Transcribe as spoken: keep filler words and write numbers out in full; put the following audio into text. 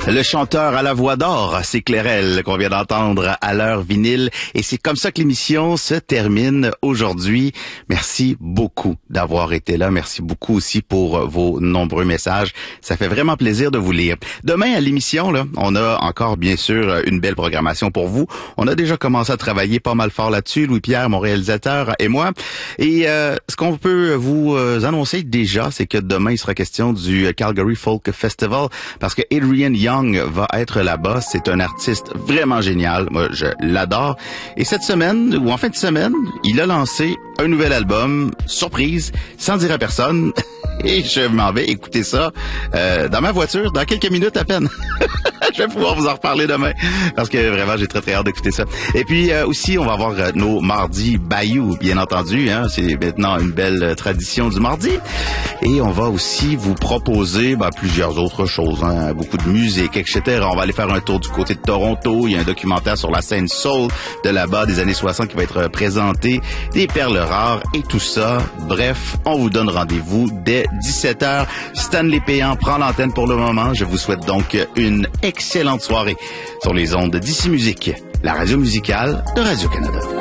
Le chanteur à la voix d'or, c'est Clairel qu'on vient d'entendre à l'heure vinyle. Et c'est comme ça que l'émission se termine aujourd'hui. Merci beaucoup d'avoir été là. Merci beaucoup aussi pour vos nombreux messages. Ça fait vraiment plaisir de vous lire. Demain à l'émission, là, on a encore bien sûr une belle programmation pour vous. On a déjà commencé à travailler pas mal fort là-dessus, Louis-Pierre, mon réalisateur, et moi. Et euh, ce qu'on peut vous euh, annoncer déjà, c'est que demain, il sera question du Calgary Folk Festival parce que Adrian Young va être là-bas. C'est un artiste vraiment génial. Moi, je l'adore. Et cette semaine, ou en fin de semaine, il a lancé un nouvel album, surprise, sans dire à personne. Et je m'en vais écouter ça euh, dans ma voiture, dans quelques minutes à peine. Je vais pouvoir vous en reparler demain, parce que vraiment, j'ai très très hâte d'écouter ça. Et puis euh, aussi, on va avoir euh, nos mardis Bayou, bien entendu. Hein, c'est maintenant une belle tradition du mardi. Et on va aussi vous proposer ben, plusieurs autres choses, hein, beaucoup de musique, et cetera. On va aller faire un tour du côté de Toronto. Il y a un documentaire sur la scène soul de là-bas des années soixante qui va être présenté, des perles rares et tout ça. Bref, on vous donne rendez-vous dès dix-sept heures. Stanley Péan prend l'antenne pour le moment. Je vous souhaite donc une excellente soirée sur les ondes d'Ici Musique, la radio musicale de Radio-Canada.